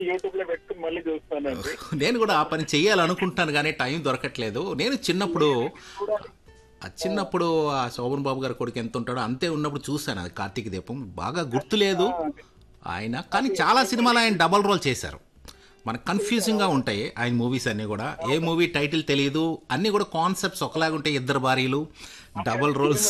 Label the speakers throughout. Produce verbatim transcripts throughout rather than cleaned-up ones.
Speaker 1: YouTube లో పెట్టుకుని మళ్ళీ చూస్తానండి.
Speaker 2: నేను కూడా ఆ పని చెయ్యాలనుకుంటాను కానీ టైం దొరకట్లేదు. నేను చిన్నప్పుడు
Speaker 1: చూడాలి.
Speaker 2: ఆ చిన్నప్పుడు ఆ శోభన్ బాబు గారి కొడుకు ఎంత ఉంటాడో అంతే ఉన్నప్పుడు చూశాను అది కార్తీక దీపం. బాగా గుర్తులేదు
Speaker 1: ఆ,
Speaker 2: ఆయన, కానీ
Speaker 1: అది
Speaker 2: చాలా
Speaker 1: ఏంటంటే
Speaker 2: సినిమాలు ఆయన డబల్ రోల్ చేశారు. మనకు కన్ఫ్యూజింగ్గా ఉంటాయి ఆయన మూవీస్ అన్నీ కూడా. ఏ మూవీ టైటిల్ తెలియదు, అన్నీ కూడా కాన్సెప్ట్స్ ఒకలాగా ఉంటాయి. ఇద్దరు భార్యలు, double roles.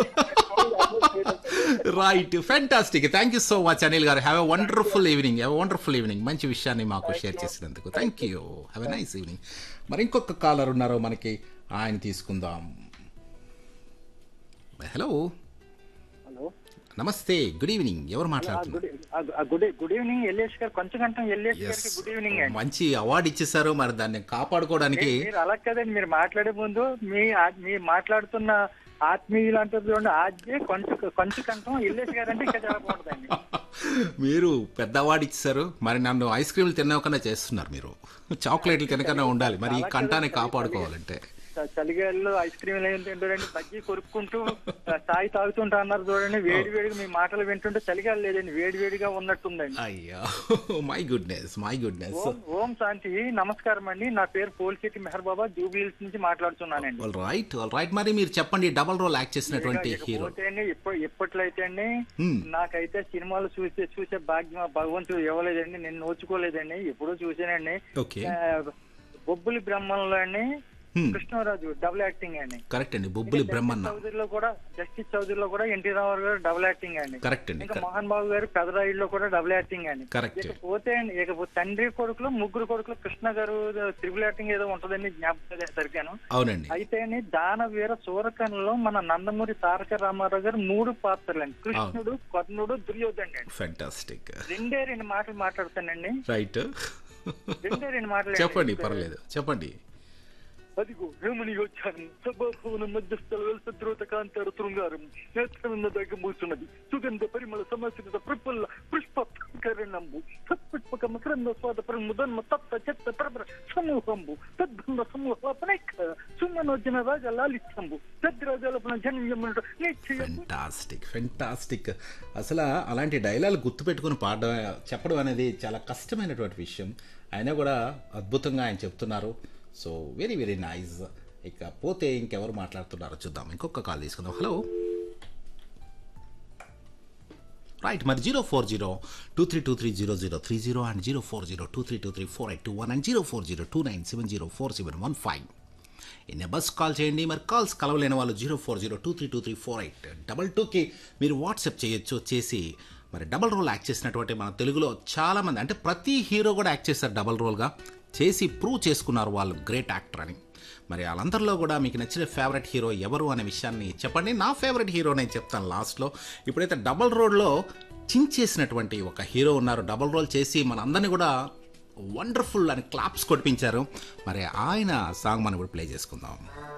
Speaker 2: Right, fantastic. Thank you so much Anil గారు. Have a wonderful evening. Have a wonderful evening. మంచి విషయాన్ని మాకు షేర్ చేసినందుకు thank you. Have a nice evening. మరి ఇంకొక కాలర్ ఉన్నారు మనకి, ఆయన తీసుకుందాం. హలో,
Speaker 3: హలో,
Speaker 2: నమస్తే, గుడ్ ఈవినింగ్. ఎవరు
Speaker 3: గుడ్
Speaker 2: మాట్లాడుతున్నారు?
Speaker 3: గుడ్ గుడ్ ఈవినింగ్ ఎల్లేష్ గారు. కొంచెం గంట ఎల్లేష్
Speaker 2: Yes.
Speaker 3: గారికి గుడ్ ఈవినింగ్ అండి.
Speaker 2: మంచి అవార్డు ఇచ్చేసారు, మరి దాన్ని కాపాడుకోవడానికి.
Speaker 3: మీరు మీరు అలా కదండి, మీరు మాట్లాడే ముందు మీ ఆ- మీ మాట్లాడుతున్న ఆత్మీయులు అంటారు చూడండి, ఆద్య కొంచెం కొంచెం కంఠం ఎల్లేష్ గారు అంటే ఇంకా చాలా బాగుంటుందండి.
Speaker 2: మీరు పెద్ద అవార్డు ఇచ్చారు, మరి నన్ను ఐస్ క్రీమ్లు తినకుండా చేస్తున్నారు. మీరు చాక్లెట్లు తినకనే ఉండాలి, మరి ఈ కంఠాన్ని కాపాడుకోవాలంటే.
Speaker 3: చ- చలిగాలిలో ఐస్ క్రీమ్ తింటారండి, బజ్జీ కొరుక్కుంటూ ఆ, తాయి తాగుతుంటా అన్నారు చూడండి. వేడి వేడిగా మీ మాటలు వింటుంటే చలిగాలి లేదండి, వేడి వేడిగా ఉన్నట్టుందండి.
Speaker 2: అయ్యా, మై గుడ్నెస్, మై గుడ్నెస్.
Speaker 3: ఓం ఓం శాంతి. నమస్కారం అండి, నా పేరు పోల్శెట్టి మెహర్ బాబా, జూబ్లీహిల్స్ నుంచి మాట్లాడుతున్నానండి.
Speaker 2: All right, all right. మరి మీరు చెప్పండి, డబల్ రోల్ యాక్ట్ చేసినటువంటి హీరో.
Speaker 3: ఇకపోతే అండి, ఇప్ప- ఇప్పట్లో అయితే అండి
Speaker 2: Hmm.
Speaker 3: నాకైతే సినిమాలు చూసే చూసే భాగ్యం ఆ భగవంతుడు ఇవ్వలేదండి, నేను నోచుకోలేదండి. ఎప్పుడూ చూసానండి.
Speaker 2: ఓకే,
Speaker 3: ఆ, బొబ్బులి బ్రహ్మంలో అండి
Speaker 2: Hmm.
Speaker 3: కృష్ణరాజు డబుల్ యాక్టింగ్ అండి.
Speaker 2: కరెక్ట్ అండి. బొబ్బులి బ్రహ్మన్న.
Speaker 3: చౌదరిలో కూడా జస్టిస్ చౌదరిలో కూడా ఎన్టీ రామారావు గారు డబుల్ యాక్టింగ్ అండి.
Speaker 2: కరెక్ట్ అండి.
Speaker 3: ఇంకా మోహన్ బాబు గారు పెదరాయిల్లో కూడా డబుల్ యాక్టింగ్ అండి.
Speaker 2: కరెక్ట్.
Speaker 3: ఇకపోతే అండి ఇకపోతే తండ్రి కొడుకులు ముగ్గురు కొడుకులు కృష్ణ గారు త్రిబుల్ యాక్టింగ్ ఏదో ఉంటదండి, జ్ఞాపకం సరిగాను.
Speaker 2: అవునండి.
Speaker 3: అయితే అండి దానవీర సూరకర్ణలో మన నందమూరి తారక రామారావు గారు మూడు పాత్రలు అండి, కృష్ణుడు, కర్ణుడు, దుర్యోధనుడు అండి.
Speaker 2: ఫ్యాంటాస్టిక్.
Speaker 3: రెండే రెండు మాటలు మాట్లాడతానండి,
Speaker 2: రైట్,
Speaker 3: రెండే రెండు మాటలు.
Speaker 2: చెప్పండి, పర్లేదు, చెప్పండి.
Speaker 3: అదిగో రేమని వచ్చాను, సభాభవన మధ్యస్థల వెల్సద్రోత కాంతార శృంగారం నేత్రమిన్న దగ్గర మూస్తున్నది సుగంధ పరిమళ సమస్య ప్రఫుల్ల పుష్పకరణంబు సత్పుష్పక మకరంద స్వాద ప్రముదన్మ తప్త చెత్త ప్రబర సమూహంబు తద్భంద సమూహపనైక సుమనోజన రాజ లాలిత్యంబు తద్రాజాలపన జన్యమున నిశ్చయం.
Speaker 2: Fantastic, fantastic. అసలు అలాంటి డైలాగ్ గుర్తుపెట్టుకుని పాడడం, చెప్పడం అనేది చాలా కష్టమైనటువంటి విషయం. అయినా కూడా అద్భుతంగా ఆయన చెప్తున్నారు. So very very nice. ఇక పోతే ఇంకెవరు మాట్లాడుతున్నారో చూద్దాం. ఇంకొక కాల్ తీసుకుందాం. Hello, right. మరి zero four zero two three two three zero zero three zero and zero four zero two three two three four eight two one and zero four zero two nine seven zero four seven one five ఈ numbers call చేయండి. మరి calls కలవలేని వాళ్ళు zero four zero two three two three four eight double టూకి మీరు WhatsApp చేయొచ్చు. చేసి మరి double role act చేసినటువంటి మన తెలుగులో చాలామంది, అంటే ప్రతి హీరో కూడా యాక్ట్ చేశారు డబల్ రోల్గా, చేసి ప్రూవ్ చేసుకున్నారు వాళ్ళు గ్రేట్ యాక్టర్ అని. మరి వాళ్ళందరిలో కూడా మీకు నచ్చిన ఫేవరెట్ హీరో ఎవరు అనే విషయాన్ని చెప్పండి. నా ఫేవరెట్ హీరో నేను చెప్తాను లాస్ట్లో. ఇప్పుడైతే డబల్ రోల్లో చించేసినటువంటి ఒక హీరో ఉన్నారు, డబల్ రోల్ చేసి మనందరినీ కూడా వండర్ఫుల్ అని క్లాప్స్ కొట్టించారు. మరి ఆయన సాంగ్ మనం ఇప్పుడు ప్లే చేసుకుందాం.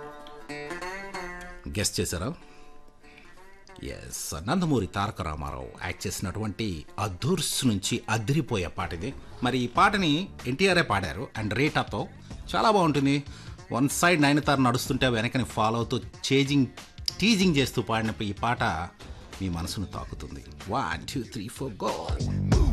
Speaker 2: గెస్ట్ చేశారా? ఎస్, నందమూరి తారక రామారావు యాక్ట్ చేసినటువంటి అధుర్స్ నుంచి అదిరిపోయే పాట ఇది. మరి ఈ పాటని ఎన్టీఆర్ఏ పాడారు అండ్ రేటాతో. చాలా బాగుంటుంది. వన్ సైడ్ నయనతార నడుస్తుంటే వెనకని ఫాలో అవుతూ చేజింగ్ టీజింగ్ చేస్తూ పాడినప్పుడు ఈ పాట మీ మనసును తాకుతుంది. One two three four go.